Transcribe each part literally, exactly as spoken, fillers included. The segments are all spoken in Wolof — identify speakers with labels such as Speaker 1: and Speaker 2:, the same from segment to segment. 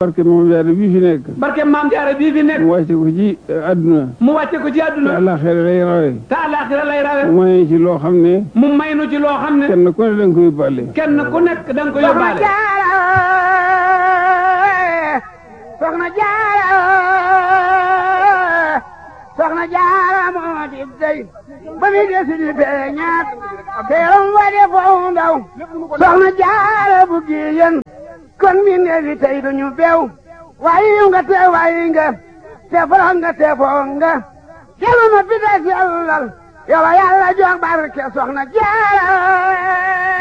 Speaker 1: barke Maam Jaara bii fi nekk.
Speaker 2: barke Maam Jaara bii fi nekk.
Speaker 1: mu wàcce ko ci àdduna.
Speaker 2: mu wàcce ko ci àdduna.
Speaker 1: te àllaaxira lay rawe.
Speaker 2: te àllaaxira lay rawe.
Speaker 1: mu may ci loo xam ne.
Speaker 2: mu may nu ci loo xam ne.
Speaker 1: kenn ku ne da nga koy yóbbaale.
Speaker 2: kenn ku nekk da nga koy yóbbaale.
Speaker 3: Soxna Jaara Soxna Jaara moo di dey ba mi desi di beñaat teeram wa de foo ndaw Soxna Jaara bu giyen kon mi neefi tey duñu beew waayi nga te waayi nga te foro nga te foo nga kelu ma fi des yàllal yow yàlla jox barke Soxna Jaara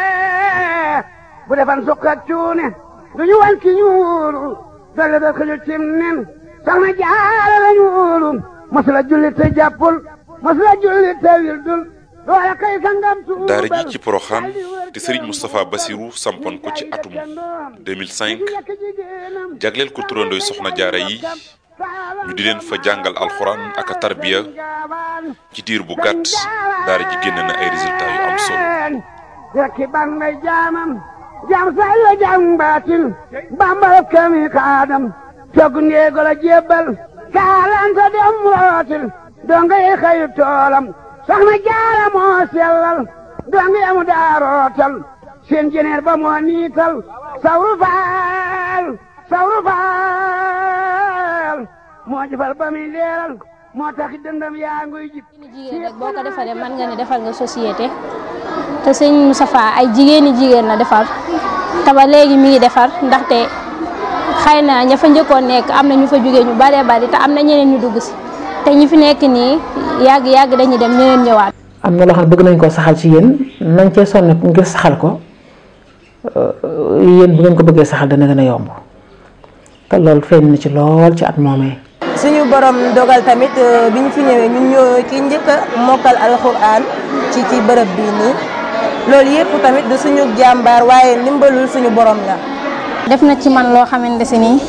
Speaker 3: bu defan sukk ak cuune duñu wan ki ñuulu dolle da xëju cim nen Soxna Jaara lañu wóolu masula julli te jàppul masula julli te wildul doole kay sangam suubal
Speaker 4: daara ji ci Porokhane te Serigne Moustapha Bassirou sampoon ko ci atum deux mille cinq jagleel ko turandooy Soxna Jaara yi ñu di leen fa jàngal alxuraan ak a tarbiya ci diir bu gàtt daara ji génn na ay résultats yu am solo.
Speaker 3: rekki ban may jaamam jam say la jam baatin bambal kami kaadam togg ndeego la jébbal kaalanta dem rootil donga yi xayu toolam Soxna Jaara moo sellal donga yamu daa rootal seen jeneer ba moo niital sawru faal sawru faal moo jëfal ba muy leeral moo tax dëndam yaa nguy jib
Speaker 5: jigéen rek boo ko defalee mën nga ne defal nga société te sëñ Moustapha ay jigéeni jigéen la defar te ba léegi mi ngi defar ndaxte xëy na ña fa njëkkoon nekk am na ñu fa jógee ñu baree bari te am na ñeneen ñu dugg si te ñu fi nekk nii yàgg yàgg dañuy dem ñeneen ñëwaat.
Speaker 6: am na loo xam ne bëgg nañ koo saxal ci yéen nañ cee sonn ngir saxal ko yéen bu ngeen ko bëggee saxal dana gën a yomb te loolu feeñ na ci lool ci at moomee.
Speaker 7: suñu borom dogal tamit bi ñu fi ñëwee ñun ñoo ki njëkk a mokkal alxuraan ci ci bërëb bii nii loolu yëpp tamit du suñu jàmbaar waaye ndimbalul suñu borom la.
Speaker 5: def na ci man loo xamante si nii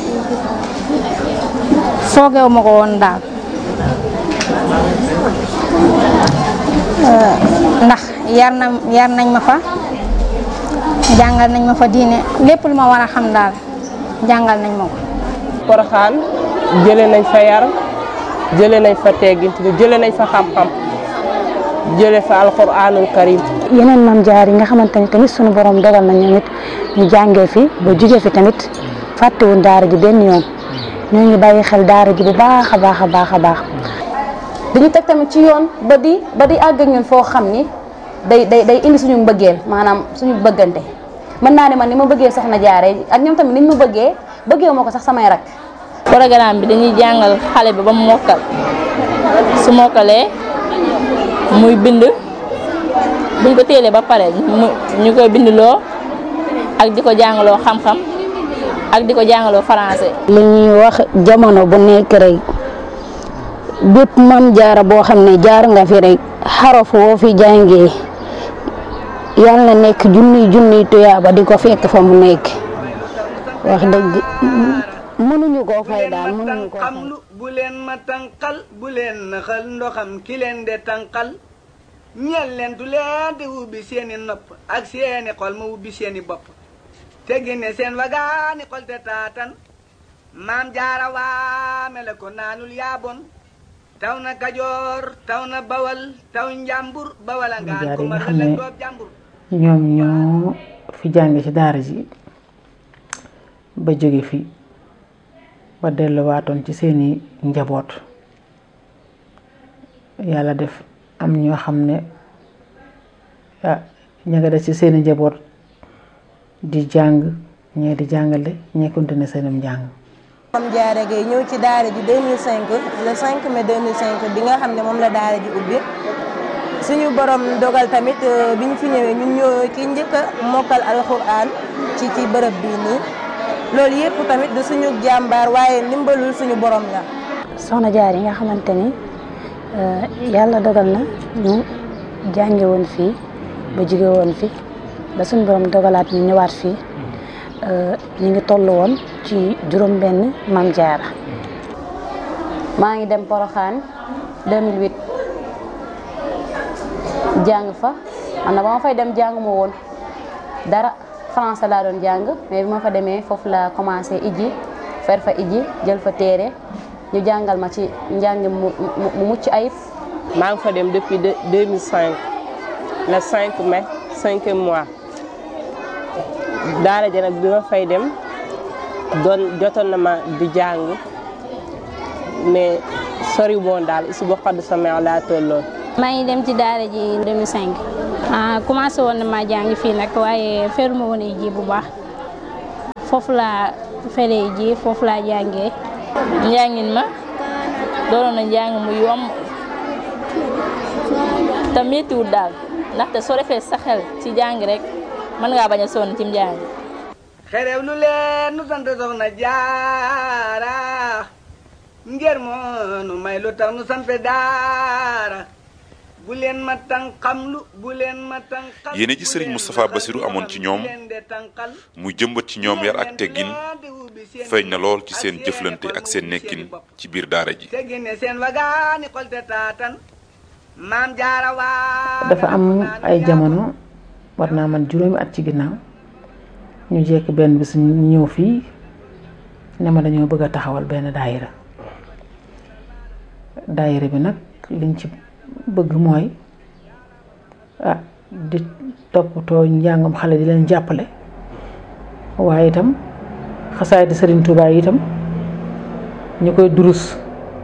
Speaker 5: foogeewu ma ko woon daal ndax yar na yar nañ ma fa jàngal nañ ma fa diine lépp lu ma war a xam daal jàngal nañ ma ko.
Speaker 8: Porokhane jëlee nañ fa yar jëlee nañ fa teggin jëlee nañ fa xam-xam jëlee fa alxuraanul karim.
Speaker 9: yeneen maam jaar yi nga xamante ni tamit sunu borom dogal na ñoom it ñu jàngee fi ba jugee fi tamit fàttewuñ daara ji benn yoon ñoo ngi bàyyi xel daara ji bu baax a baax a baax a baax.
Speaker 10: dañu teg tamit ci yoon ba di ba di àgg ak ñun foo xam ni day day day indi suñu mbëggeel maanaam suñu bëggante mën naa ne man ni ma bëggee Soxna Jaara ak ñoom tamit niñ ma bëggee bëggee moo ko sax samay rak.
Speaker 11: programme bi dañuy jàngal xale bi ba mu mokkal su mokkalee muy bind buñ ko téelee ba pare ñu koy bindloo ak di ko jàngaloo xam-xam ak di ko jàngaloo français.
Speaker 9: li ñuy wax jamono bu nekk rek bépp Maam Jaara boo xam ne jaar nga fi rek xaraf woo fi jàngee yàlla na nekk junniy junniy tuyaaba di ko fekk fa mu nekk wax dëgg mënuñu koo fay daal mënuñu koo fay.
Speaker 3: bu leen ma tànqal bu leen naxal ndoxam ki leen de tànqal ñeel leen du leen di ubbi seeni nopp ak seeni xol ma ubbi seeni bopp te génne seen wagaani xol te taatan Maam Jaara waame la ko naanul yaabon taw na Kajoor taw na Bawal taw Njàmbur Bawala ngaan ko ma la doob Njàmbur.
Speaker 6: ñoom ñoo fi jànge ci daara ji ba jóge fi ba delluwaatoon ci seeni njaboot yàlla def am ñoo xam ne ah ña nga des ci seeni njaboot di jàng ñee di jàngale ñee continuer seenum njàng.
Speaker 7: Maam Jaara Gaye ñëw ci daara ji deux mille cinq le cinq mai deux mille cinq bi nga xam ne moom la daara ji ubbi suñu borom dogal tamit bi ñu fi ñëwee ñun ñoo ki njëkk a mokkal alxuraan ci ci bërëb bii nii loolu yëpp tamit du suñu jàmbaar waaye ndimbalul suñu borom la.
Speaker 9: Soxna Jaara yi nga xamante ni yàlla dogal na ñu jànge woon fii ba jóge woon fi ba suñu borom dogalaat ñu ñëwaat fii ñu ngi toll woon ci juróom benn Maam Jaara.
Speaker 10: maa ngi dem Porokhane deux mille huit jàng fa man na ba ma fay dem jàng ma woon dara français laa doon jàng mais bi ma fa demee foofu la commencé ijji fer fa iji jël fa téere ñu jàngal ma ci njàng mu mu mucc ayib.
Speaker 8: maa ngi fa dem depuis deux mille cinq le cinq mai cinquième mois daara ja nag bi ma fay dem doon jotoon na ma di jàng mais sori woon daal si boo xadd sama laa tolloon.
Speaker 5: maa ngi dem ci daara ji deux mille cinq ah commencé woon na ma jàng fii nag waaye feruma woon ji bu baax foofu laa feree ji foofu laa jàngee.
Speaker 11: njàngin ma doonoon na njàng mu yomb te méttiwul daal ndaxte soo defee sa xel ci jàng rek mën ngaa bañ a sonn ci njàng.
Speaker 3: xerew lu leen nu sant soxna jaara ngir moo nu may lu tax nu sant daara bu leen ma tànqamlu bu leen ma tànqal.
Speaker 4: yéene ji Serigne Moustapha Bassirou amoon ci ñoom mu jëmbat ci ñoom yar ak teggin feeñ na lool ci seen jëflante ak seen nekkin ci biir daara ji.
Speaker 6: dafa am ay jamono war naa man juróomi at ci ginnaaw ñu jekk benn bis ñu ñëw fii ne ma dañoo bëgg a taxawal benn daayira daayira bi nag liñ ci bëgg mooy ah di toppatoo njàngam xale di leen jàppale waaye itam xasaay di Serigne Touba yi itam ñu koy durus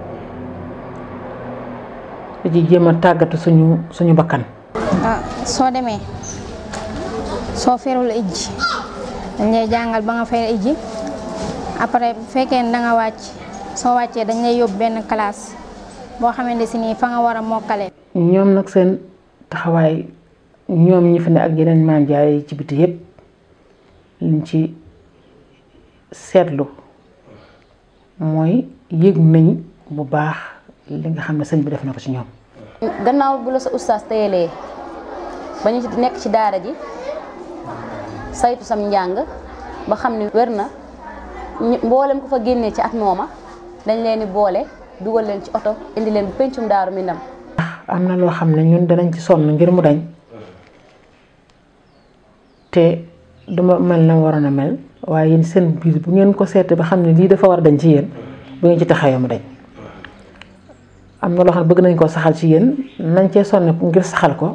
Speaker 6: di ci jéem a tàggatu suñu suñu bakkan.
Speaker 5: ah soo demee soo ferul ijji dañ lay jàngal ba nga fer ijji après bu fekkee ne da nga wàcc soo wàccee dañ lay yóbbu benn classe boo xamante si nii fa nga war a mokkale.
Speaker 6: ñoom nag seen taxawaay ñoom ñi fi ne ak yeneen maam jaare yi ci biti yépp liñ ci seetlu mooy yëg nañ bu baax li nga xam ne sëñ bi def na ko ci ñoom.
Speaker 10: gannaaw bu la sa ustaas téyelee ba ñu nekk ci daara ji saytu sam njàng ba xam ni wér na mboolem ko fa génnee ci at mooma dañ leen di boole dugal leen ci oto indi leen bu pencum Daaru Minam.
Speaker 6: am na loo xam ne ñun danañ ci sonn ngir mu dañ te duma mel na waroon a mel waaye yéen seen biir bu ngeen ko seetee ba xam ne lii dafa war a dañ ci yéen bu ngeen ci taxawee mu dañ. am na loo xam ne bëgg nañ koo saxal ci yéen nañ cee sonn ngir saxal ko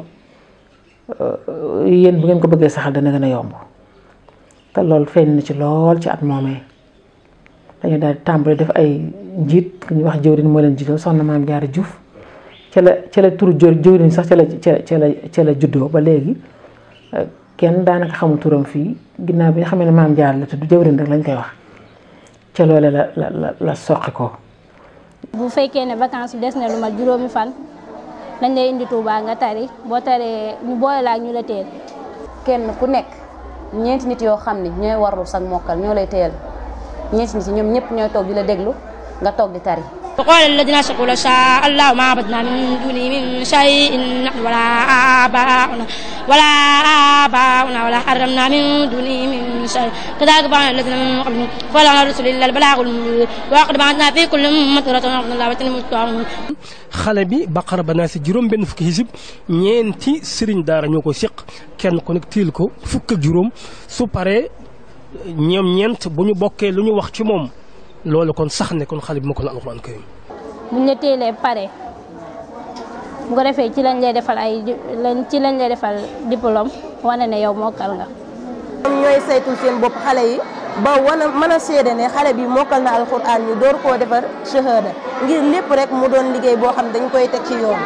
Speaker 6: yéen bu ngeen ko bëggee saxal dana gën a yomb te loolu feeñ na ci lool ci at moomee dañu daal di tàmbali def ay njiit ku ñuy wax jëwriñ moo leen jiital soxna Maam Jaara Juuf ca la ca la turu jëwriñ sax ca la ca la ca la juddoo ba léegi kenn daanaka xamul turam fii ginnaaw bi nga xam ne Maam Jaara la tudd jëwriñ rek lañ koy wax ca loole la la la la soqi ko.
Speaker 5: bu fekkee ne vacances bi des na lu mat juróomi fan dañ lay indi Touba nga tari boo taree ñu boole la ak ñu la teel.
Speaker 10: kenn ku nekk ñeenti nit yoo xam ne ñooy warlu sag mokkal ñoo lay teel ñeenti nit ñoom ñëpp ñooy toog di la déglu nga toog di tari.
Speaker 12: وقال الذين أشركوا لو شاء الله ما عبدنا من دونه من شيء نحن ولا آباؤنا ولا آباؤنا ولا حرمنا من دونه من شيء كذلك فعل الذين من قبلهم فلا على الرسل إلا البلاغ المبين وقد بعثنا في كل أمة رسولا أن اعبدوا الله واجتنبوا الطاغوت.
Speaker 13: xale bi Baqara ba naa si juróom benn fukki hizib ñeenti sëriñ daara ñoo ko seq kenn ku nekk tiil ko fukk ak juróom su paree ñoom ñeent bu ñu bokkee lu ñu wax ci moom. loolu kon sax ne kon xale bi moo ko la alxuraan karim
Speaker 5: buñ la teelee pare bu ko defee ci lañ lay defal ay ci lañ lay defal diplôme wane ne yow mokkal nga.
Speaker 7: ñoom ñooy saytul seen bopp xale yi ba wana mën a seede ne xale bi mokkal na alxuraan ñu door koo defar shahada ngir lépp rek mu doon liggéey boo xam dañ koy teg ci yoon.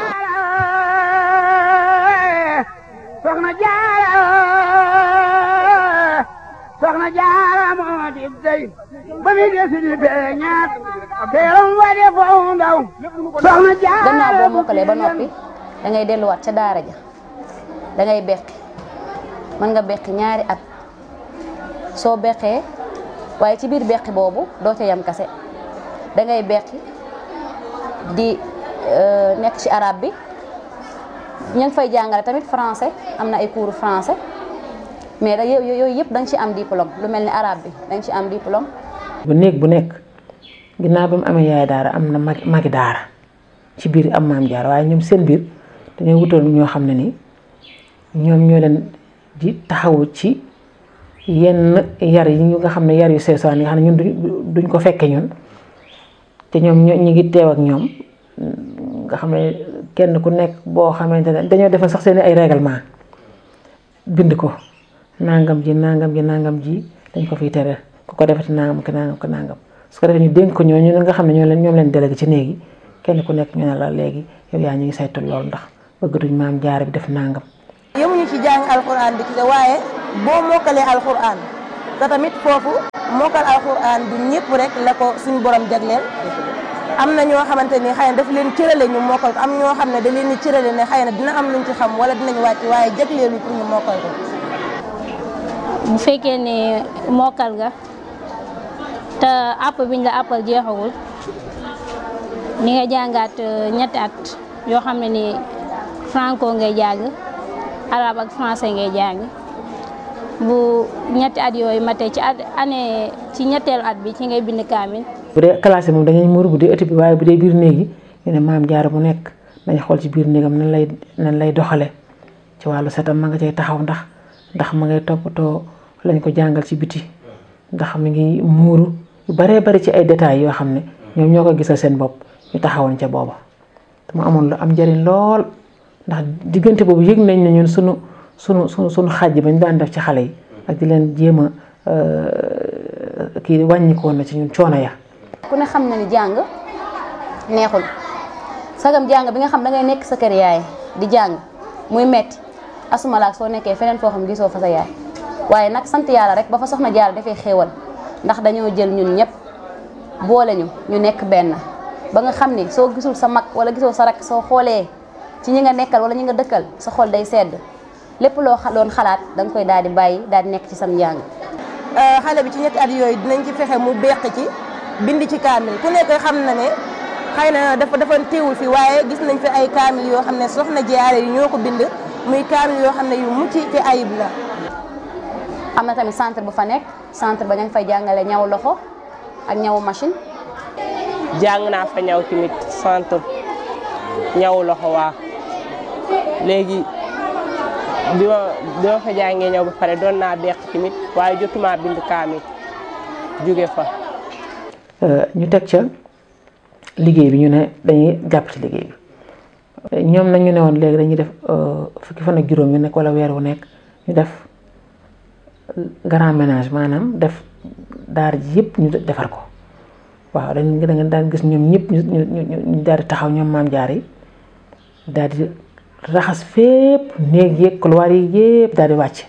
Speaker 3: soxna Jaara soxna Jaara moo di dey ba mi desi di beñaat teeram wade foofu ndaw soxna Jaara.
Speaker 10: gannaaw boo mokkalee ba noppi da ngay delluwaat ca daara ja da ngay beqi mën nga beqi ñaari at soo beqee waaye ci biir beqi boobu doo ca yam kase da ngay beqi di nekk ci arabe bi ñu ngi fay jàngale tamit français am na ay cours français mais da yooyu yëpp da nga ci am diplôme lu mel ni arabe bi da nga ci am diplôme.
Speaker 6: bu néeg bu nekk ginnaaw bi mu amee yaay daara am na magi magi daara ci biir am maam jaar waaye ñoom seen biir dañoo wutoon ñoo xam ne ni ñoom ñoo leen di taxawu ci yenn yar yi ñu nga xam ne yar yu seesaan yi nga xam ne ñun duñ ko fekke ñun te ñoom ñu ngi teew ak ñoom nga xam ne kenn ku nekk boo xamante ne dañoo defal sax seen ay règlement bind ko nangam ji nangam ji nangam ji dañ ko fiy tere ku ko defati nangam ko nangam ko nangam su ko defee ñu dénk ko ñooñu nga xam ne ñoo leen ñoom leen délégué ci néegi kenn ku nekk ñu ne la léegi yow yaa ñu ngi saytu loolu ndax bëggatuñ maam jaara bi def nangam.
Speaker 7: yemuñu ci jàng alxuraan bi ci waaye boo mokkalee alxuraan te tamit foofu mokkal alxuraan du ñëpp rek la ko suñu borom jagleel am na ñoo xamante ni xëy na daf leen cërale ñu mokkal ko am ñoo xam ne da leen di cërale ne xëy na dina am luñ ci xam wala dinañ wàcc waaye jagleelu pour ñu mokkal ko.
Speaker 5: bu fekkee ne mokkal nga te àpp biñ la àppal jeexagul ni nga jàngaat ñetti at yoo xam ne ni franco ngay jàng arabe ak français ngay jàng bu ñetti at yooyu matee ci at année ci ñetteelu at bi ci ngay bind kaamil.
Speaker 6: bu dee classe moom dañuy muur bu dee ëtt bi waaye bu dee biir néeg yi ñu ne maam jaara bu nekk nañ xool ci biir néegam nan lay nan lay doxale ci wàllu setam ma nga cay taxaw ndax ndax ma ngay toppatoo lañ ko jàngal ci biti ndax mi ngi muuru yu baree bari ci ay détails yoo xam ne ñoom ñoo ko gisal seen bopp ñu taxawoon ca booba te mu amoon lu am njëriñ lool ndax diggante boobu yëg nañ ne ñun sunu sunu sunu sunu xaaj bañ daan def ci xale yi ak di leen jéem a kii wàññikoon na ci ñun coono ya.
Speaker 10: ku ne xam na ni jàng neexul sagam jàng bi nga xam da ngay nekk sa kër yaay di jàng muy metti asumalaak soo nekkee feneen foo xam gisoo fa sa yaay waaye nag sant yàlla rek ba fa soxna Jaara dafay xéewal ndax dañoo jël ñun ñëpp boole ñu ñu nekk benn ba nga xam ni soo gisul sa mag wala gisoo sa rak soo xoolee ci ñi nga nekkal wala ñi nga dëkkal sa xol day sedd lépp loo doon xalaat da nga koy daal di bàyyi daal di nekk ci sam njàng.
Speaker 7: xale bi ci ñetti at yooyu dinañ ci fexe mu beq ci bind ci kaamil ku nekk xam na ne xëy na dafa dafa teewul fi waaye gis nañ fi ay kaamil yoo xam ne soxna Jaara yi ñoo ko bind muy kaamil yoo xam ne yu mucc ci ayib la.
Speaker 10: am na tamit centre bu fa nekk centre ba ña ngi fay jàngale ñaw loxo ak ñawu machine.
Speaker 8: jàng naa fa ñaw tamit centre ñaw loxo waa léegi bi ma bi ma fa jàngee ñaw ba pare doon naa beq tamit waaye jotuma bind kaamil jóge fa.
Speaker 6: ñu teg ca liggéey bi ñu ne dañuy jàpp ci liggéey bi ñoom nag ñu ne woon léegi dañuy def fukki fan ak juróom yu nekk wala weer wu nekk ñu def grand ménage maanaam def daar ji yëpp ñu defar ko waaw dañ da nga daan gis ñoom ñëpp ñu ñu ñu daal di taxaw ñoom maam jaar yi daal di raxas fépp néeg yeeg couloir yi yëpp daal di wàcc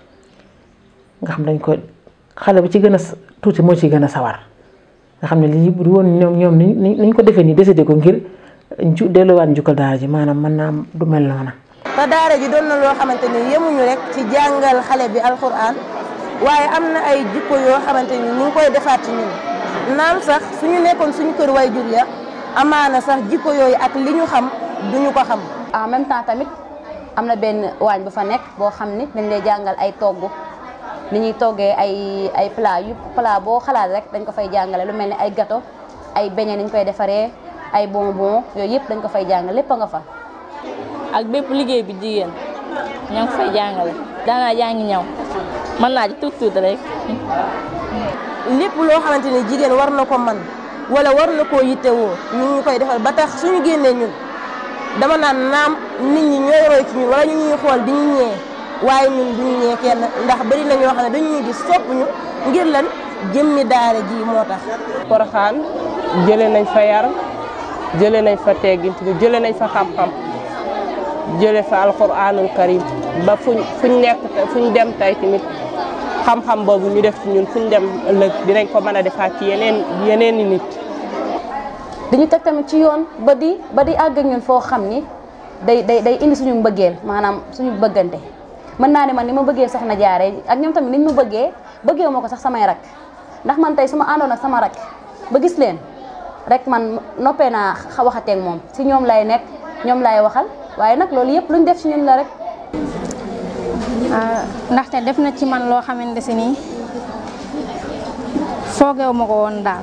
Speaker 6: nga xam dañ ko xale bu ci gën a tuuti moo ci gën a sawar nga xam ne lii bu woon ñoom ñoom ni niñ ko defee nii décidé ko ngir ju delluwaat njukkal daara ji maanaam mën naa du mel noona.
Speaker 7: te daara ji doon na loo xamante ni yemuñu rek ci jàngal xale bi alxuraan waaye am na ay jikko yoo xamante ni ñu ngi koy defaat ci ñun naam sax suñu nekkoon suñu kër way jur ya amaana sax jikko yooyu ak li ñu xam duñu ko xam.
Speaker 10: en même temps tamit am na benn waañ bu fa nekk boo xam ni dañ lay jàngal ay togg ni ñuy toggee ay ay plat yu plat boo xalaat rek dañ ko fay jàngale lu mel ni ay gâteau ay beignet ni ñu koy defaree ay bonbon yooyu yëpp dañ ko fay jàngale lépp a nga fa.
Speaker 11: ak bépp liggéey bi jigéen ñoo ngi fay jàngale daanaa jàngi ñaw mën naa ci tuut tuut rek.
Speaker 7: lépp loo xamante ni jigéen war na ko man wala war na koo yittewoo ñu ngi koy defal ba tax suñu génnee ñun dama naan naam nit ñi ñooy roy ci ñun wala ñu ñuy xool di ñu ñee waaye ñun duñu ñee kenn ndax bari na ñoo xam ne dañu ñuy gis sopp ñu ngir lan jëmmi daara ji moo tax.
Speaker 8: Poroxaan jëlee nañ fa yar jëlee nañ fa teggin jëlee nañ fa xam-xam jëlee fa alxuraanul karim ba fuñ fuñ nekk fuñ dem tey tamit xam-xam boobu ñu def ci ñun fuñ dem ëllëg dinañ ko mën a defaat ci yeneen yeneen i nit.
Speaker 10: dañu teg tamit ci yoon ba di ba di àgg ak ñun foo xam ni day day day indi suñu mbëggeel maanaam suñu bëggante mën naa ne man ni ma bëggee soxna Jaara ak ñoom tamit niñ ma bëggee bëggee ma ko sax samay rak ndax man tey su ma àndoon ak sama rak ba gis leen rek man noppee naa waxateeg moom si ñoom lay nekk ñoom lay waxal waaye nag loolu yëpp luñ def ci ñun la rek.
Speaker 5: ndaxte def na ci man loo xamante si nii foogeewu ma ko woon daal.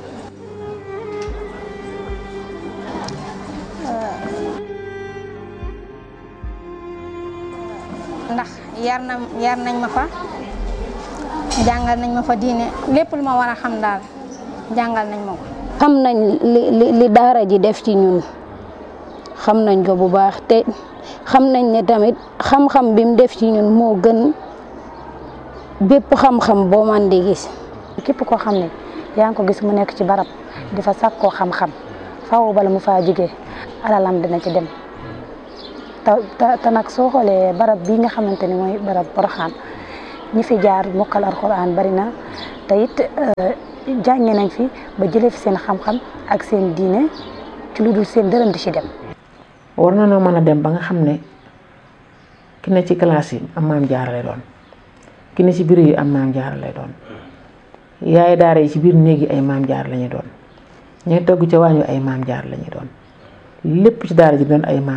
Speaker 5: ndax yar na yar nañ ma fa jàngal nañ ma fa diine lépp lu ma war a xam daal jàngal nañ ma ko.
Speaker 9: xam nañ li li li daara ji def ci ñun xam nañ ko bu baax te xam nañ ne tamit xam-xam bi mu def ci ñun moo gën bépp xam-xam boo man di gis.
Speaker 14: képp koo xam ne yaa ngi ko gis mu nekk ci barab di fa sàkkoo xam-xam faaw bala mu faa jógee alalam dina ci dem te te nag soo xoolee barab bii nga xamante ni mooy barab Porokhane ñi fi jaar mokkal alxuraan bari na te it jànge nañ fi ba jëlee fi seen xam-xam ak seen diine ci lu dul seen dërëm di ci dem.
Speaker 6: war na noo mën a dem ba nga xam ne ki ne ci classe yi am maam jaara lay doon ki ne ci biir yi am maam jaara lay doon yaay daara yi ci biir néeg yi ay maam jaara la ñuy doon ñooy togg ca waañu ay maam jaara la ñuy doon lépp ci daara ji doon ay maam